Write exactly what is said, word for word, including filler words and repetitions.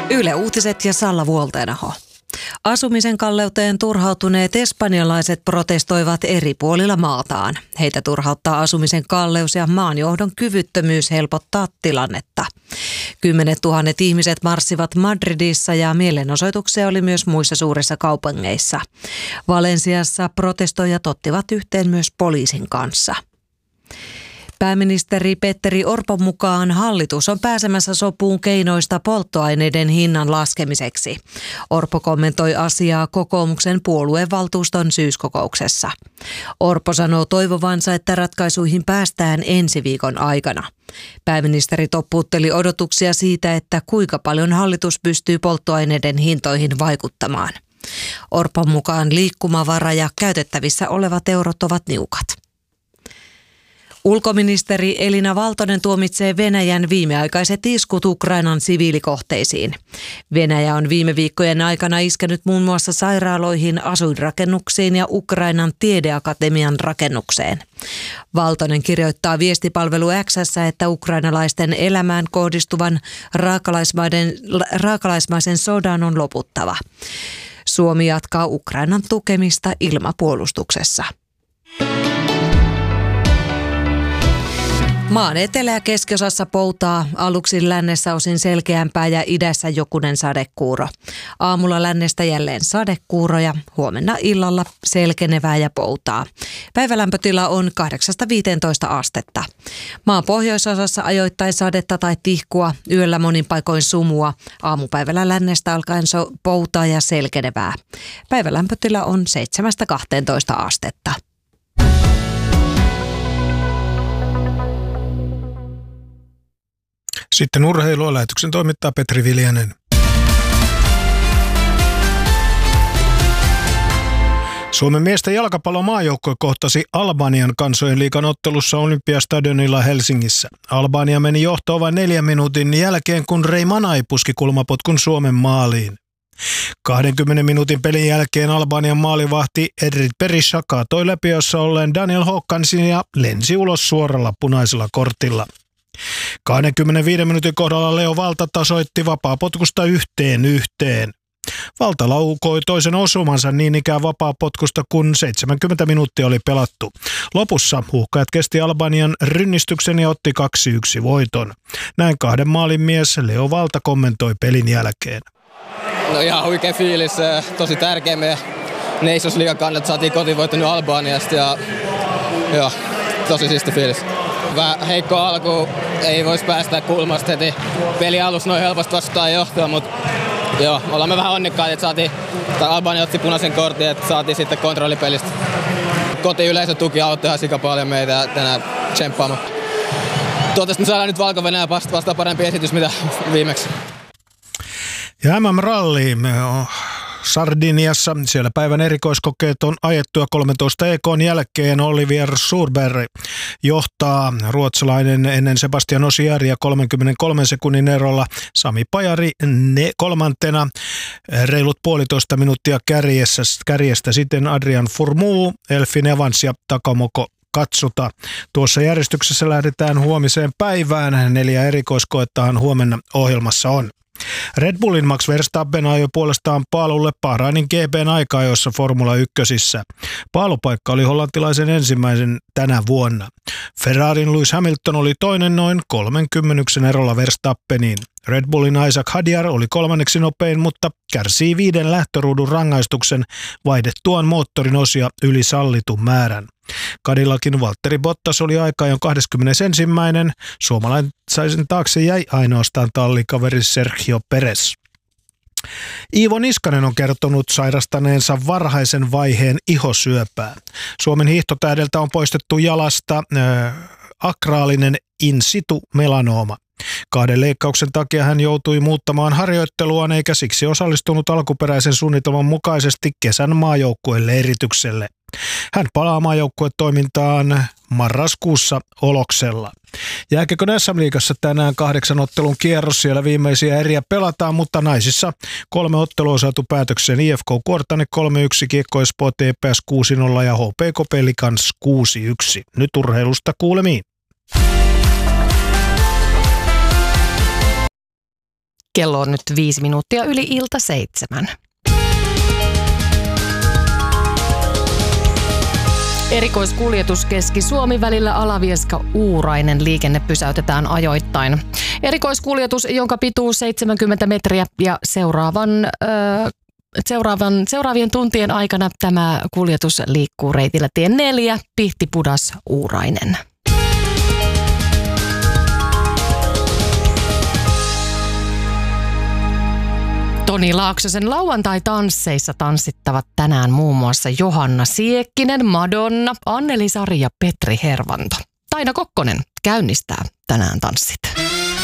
Yle Uutiset ja Salla Vuoltenaho. Asumisen kalleuteen turhautuneet espanjalaiset protestoivat eri puolilla maataan. Heitä turhauttaa asumisen kalleus ja maanjohdon kyvyttömyys helpottaa tilannetta. Kymmenet tuhannet ihmiset marssivat Madridissa ja mielenosoituksia oli myös muissa suurissa kaupungeissa. Valensiassa protestoijat ottivat yhteen myös poliisin kanssa. Pääministeri Petteri Orpon mukaan hallitus on pääsemässä sopuun keinoista polttoaineiden hinnan laskemiseksi. Orpo kommentoi asiaa kokoomuksen puoluevaltuuston syyskokouksessa. Orpo sanoo toivovansa, että ratkaisuihin päästään ensi viikon aikana. Pääministeri toppuutteli odotuksia siitä, että kuinka paljon hallitus pystyy polttoaineiden hintoihin vaikuttamaan. Orpon mukaan liikkumavara ja käytettävissä olevat eurot ovat niukat. Ulkoministeri Elina Valtonen tuomitsee Venäjän viimeaikaiset iskut Ukrainan siviilikohteisiin. Venäjä on viime viikkojen aikana iskenyt muun muassa sairaaloihin, asuinrakennuksiin ja Ukrainan tiedeakatemian rakennukseen. Valtonen kirjoittaa viestipalvelu X:ssä, että ukrainalaisten elämään kohdistuvan raakalaismaisen sodan on loputtava. Suomi jatkaa Ukrainan tukemista ilmapuolustuksessa. Maan etelä- ja keskiosassa poutaa, aluksi lännessä osin selkeämpää ja idässä jokunen sadekuuro. Aamulla lännestä jälleen sadekuuro ja huomenna illalla selkenevää ja poutaa. Päivälämpötila on kahdeksasta viiteentoista astetta. Maan pohjoisosassa ajoittain sadetta tai tihkua, yöllä monin paikoin sumua. Aamupäivällä lännestä alkaen so- poutaa ja selkenevää. Päivälämpötila on seitsemästä kahteentoista astetta. Sitten urheilua lähetyksen toimittaa Petri Viljanen. Suomen miesten jalkapallomaajoukkue kohtasi Albanian kansojen liigan ottelussa Olympiastadionilla Helsingissä. Albania meni johtoon vain neljän minuutin jälkeen, kun Rei Manai puski kulmapotkun Suomen maaliin. kaksikymmentä minuutin pelin jälkeen Albanian maalivahti Edrit Berisha kaatoi läpiössä olleen Daniel Håkansin ja lensi ulos suoralla punaisella kortilla. kaksikymmentäviiden minuutin kohdalla Leo Valta tasoitti vapaapotkusta yhteen yhteen. Valta laukoi toisen osumansa niin ikään vapaapotkusta, kun seitsemänkymmentä minuuttia oli pelattu. Lopussa huuhkajat kesti Albanian rynnistyksen ja otti kaksi yksi voiton. Näin kahden maalin mies Leo Valta kommentoi pelin jälkeen. No ihan huikea fiilis, tosi tärkeä. Me Nations Liigan kannalta saatiin kotivoitto nyt Albaniasta ja joo, tosi siisti fiilis. Vähän heikko alku, ei voisi päästä kulmasta heti peli alussa noin helposti vastaan johtoa, mutta joo, ollaan me vähän onnekkaita, että saatiin, tai Albania otti punaisen kortin, että saatiin sitten kontrollipelistä. Kotiyleisön tuki auttoi ihan sika paljon meitä tänään tsemppaamaan. Toivottavasti me saadaan nyt Valko-Venäjä vasta, vasta parempi esitys mitä viimeksi. Ja M M-ralli Sardiniassa. Siellä päivän erikoiskokeet on ajettu ja kolmetoista E K:n jälkeen Olivier Surberg johtaa. Ruotsalainen ennen Sebastian Osieria kolmenkymmenenkolmen sekunnin erolla. Sami Pajari ne kolmantena reilut puolitoista minuuttia kärjessä, kärjestä. Sitten Adrian Fourmou, Elfin Evans ja Takamoko Katsuta. Tuossa järjestyksessä lähdetään huomiseen päivään. Neljä erikoiskoettahan huomenna ohjelmassa on. Red Bullin Max Verstappen ajoi puolestaan paalulle Bahrainin G P:n aika-ajoissa Formula ykkösissä. Paalupaikka oli hollantilaisen ensimmäisen tänä vuonna. Ferrarin Lewis Hamilton oli toinen noin kolmekymmentä erolla Verstappeniin. Red Bullin Isaac Hadjar oli kolmanneksi nopein, mutta kärsii viiden lähtöruudun rangaistuksen vaihdettuaan moottorin osia yli sallitun määrän. Cadillacin Valtteri Bottas oli aika-ajon kaksikymmentäyksi. Suomalaisen taakse jäi ainoastaan tallikaveri Sergio Perez. Iivo Niskanen on kertonut sairastaneensa varhaisen vaiheen ihosyöpää. Suomen hiihtotähdeltä on poistettu jalasta äh, akraalinen in situ melanooma. Kahden leikkauksen takia hän joutui muuttamaan harjoitteluaan eikä siksi osallistunut alkuperäisen suunnitelman mukaisesti kesän maajoukkueen leiritykselle. Hän palaa maajoukkuetoimintaan marraskuussa Oloksella. Jääkiekon S M-liigassa tänään kahdeksan ottelun kierros, siellä viimeisiä eriä pelataan, mutta naisissa kolme ottelua on saatu päätökseen. I F K Kuortane kolme yksi, Kiekko Espoo T P S kuusi nolla ja H P K Pelicans kuusi yksi. Nyt urheilusta kuulemiin. Kello on nyt viisi minuuttia yli ilta seitsemän. Erikoiskuljetus Keski-Suomi välillä Alavieska-Uurainen liikenne pysäytetään ajoittain. Erikoiskuljetus, jonka pituus seitsemänkymmentä metriä ja seuraavan, äh, seuraavan, seuraavien tuntien aikana tämä kuljetus liikkuu reitillä tie neljä, Pihtipudas-Uurainen. Toni Laaksosen lauantai-tansseissa tanssittavat tänään muun muassa Johanna Siekkinen, Madonna, Anneli Sari ja Petri Hervanto. Taina Kokkonen käynnistää tänään tanssit.